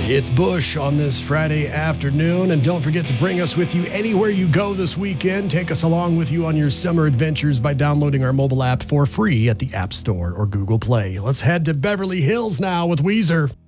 It's Bush on this Friday afternoon, and don't forget to bring us with you anywhere you go this weekend. Take us along with you on your summer adventures by downloading our mobile app for free at the App Store or Google Play. Let's head to Beverly Hills now with Weezer.